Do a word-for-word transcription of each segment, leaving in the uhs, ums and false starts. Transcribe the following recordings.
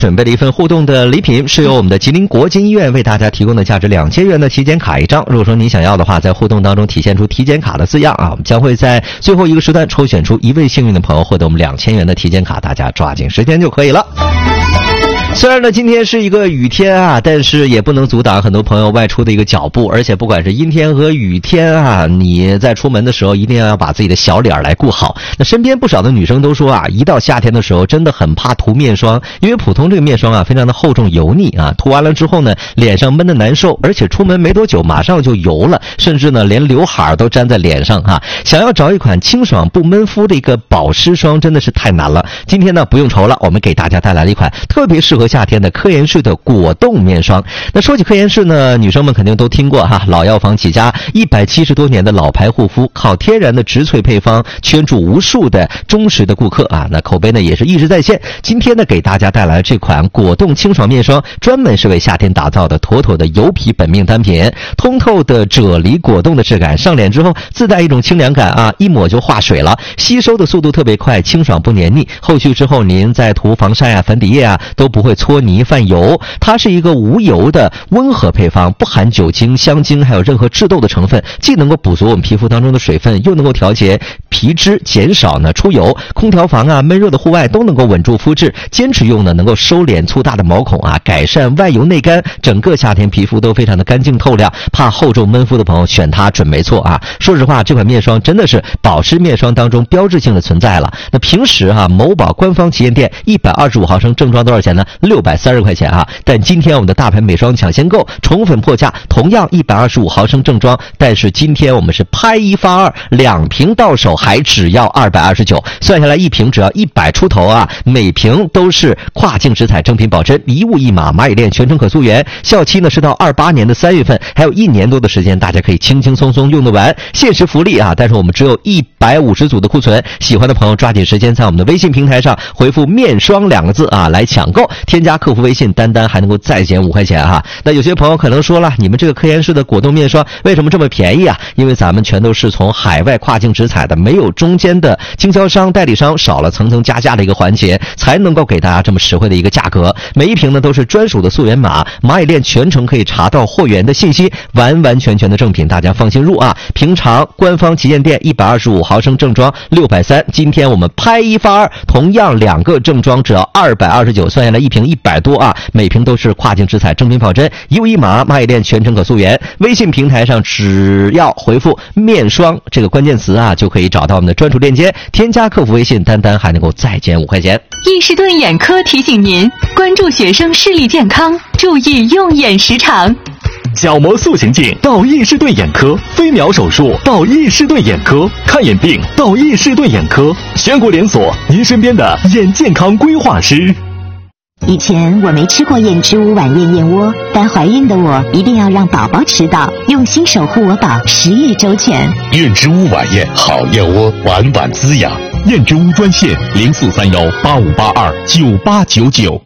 准备了一份互动的礼品，是由我们的吉林国金医院为大家提供的价值两千元的体检卡一张。如果说您想要的话，在互动当中体现出体检卡的字样啊，我们将会在最后一个时段抽选出一位幸运的朋友，获得我们两千元的体检卡，大家抓紧时间就可以了。虽然呢今天是一个雨天啊，但是也不能阻挡很多朋友外出的一个脚步，而且不管是阴天和雨天啊，你在出门的时候一定要把自己的小脸来顾好。那身边不少的女生都说啊，一到夏天的时候真的很怕涂面霜，因为普通这个面霜啊非常的厚重油腻啊，涂完了之后呢脸上闷得难受，而且出门没多久马上就油了，甚至呢连刘海都粘在脸上啊。想要找一款清爽不闷肤的一个保湿霜真的是太难了。今天呢不用愁了，我们给大家带来了一款特别适合和夏天的科颜氏的果冻面霜。那说起科颜氏呢，女生们肯定都听过哈，老药房起家，一百七十多年的老牌护肤，靠天然的植萃配方圈住无数的忠实的顾客啊。那口碑呢也是一直在线。今天呢给大家带来这款果冻清爽面霜，专门是为夏天打造的妥妥的油皮本命单品，通透的啫喱果冻的质感，上脸之后自带一种清凉感啊，一抹就化水了，吸收的速度特别快，清爽不黏腻。后续之后您再涂防晒啊、粉底液啊都不会搓泥泛油。它是一个无油的温和配方，不含酒精、香精还有任何致痘的成分，既能够补足我们皮肤当中的水分，又能够调节皮脂，减少呢出油。空调房啊、闷热的户外都能够稳住肤质，坚持用呢能够收敛粗大的毛孔啊，改善外油内干，整个夏天皮肤都非常的干净透亮。怕厚重闷肤的朋友选它准没错啊。说实话，这款面霜真的是保湿面霜当中标志性的存在了。那平时啊，某宝官方旗舰店一百二十五毫升正装多少钱呢？六百三十块钱啊。但今天我们的大牌美霜抢先购，宠粉破价，同样一百二十五毫升正装，但是今天我们是拍一发二，两瓶到手还只要二百二十九，算下来一瓶只要一百出头啊。每瓶都是跨境直采正品保真，一物一码，蚂蚁链全程可溯源，效期呢是到二八年的三月份，还有一年多的时间，大家可以轻轻松松用得完。限时福利啊，但是我们只有一百五十组的库存，喜欢的朋友抓紧时间在我们的微信平台上回复面霜两个字啊来抢购，添加客服微信单单还能够再减五块钱哈。那有些朋友可能说了，你们这个科颜氏的果冻面霜为什么这么便宜啊？因为咱们全都是从海外跨境直采的，没有中间的经销商、代理商，少了层层加价的一个环节，才能够给大家这么实惠的一个价格。每一瓶呢都是专属的溯源码，蚂蚁链全程可以查到货源的信息，完完全全的正品，大家放心入啊。平常官方旗舰店一百二十五毫升正装六百三，今天我们拍一发二，同样两个正装只要二百二十九，算下来一瓶一百多啊。每瓶都是跨境直采正品保真，一物一码，蚂蚁链全程可溯源。微信平台上只要回复面霜这个关键词啊，就可以找到我们的专属链接，添加客服微信单单还能够再减五块钱。 易士顿眼科提醒您关注学生视力健康，注意用眼时长。 角膜塑形镜到易士顿眼科，飞秒手术到易士顿眼科，看眼病到易士顿眼科，全国连锁，您身边的眼健康规划师。 以前我没吃过燕之屋晚宴燕窝，但怀孕的我一定要让宝宝吃到，用心守护我宝，食欲周全。 燕之屋晚宴好燕窝，晚晚滋养。燕之屋专线零四三幺八五八二九八九九。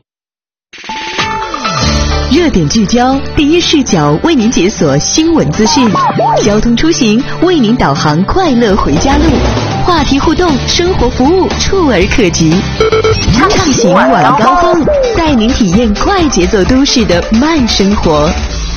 热点聚焦，第一视角为您解锁新闻资讯，交通出行为您导航快乐回家路，话题互动，生活服务触而可及，畅行晚高峰，带您体验快节奏都市的慢生活。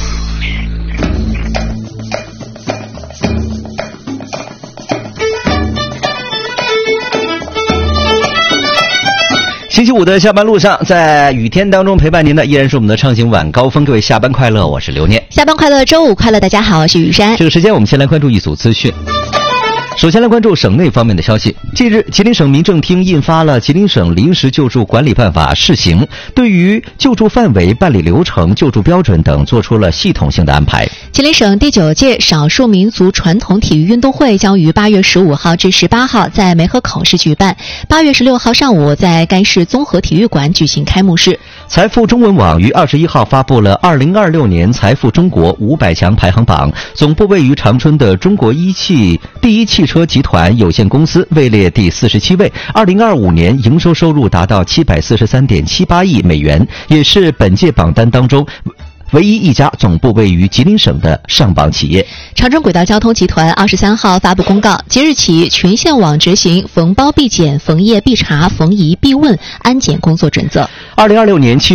星期五的下班路上，在雨天当中陪伴您的依然是我们的畅行晚高峰。各位下班快乐，我是刘念。 下班快乐，周五快乐，大家好，我是雨山。 这个时间我们先来关注一组资讯。首先来关注省内方面的消息。近日，吉林省民政厅印发了《吉林省临时救助管理办法（试行）》，对于救助范围、办理流程、救助标准等做出了系统性的安排。 吉林省第九届少数民族传统体育运动会将于八月十五号至十八号在梅河口市举办，八月十六号上午在该市综合体育馆举行开幕式。 财富中文网于二十一号发布了二零二六年财富中国五百强排行榜，总部位于长春的中国一汽第一汽车集团有限公司位列第四十七位，二零二五年营收收入达到七百四十三点七八亿美元，也是本届榜单当中唯一一家总部位于吉林省的上榜企业。 长春轨道交通集团二十三号发布公告，即日起全线网执行逢包必检、逢业必查、逢疑必问安检工作准则。 二零二六年七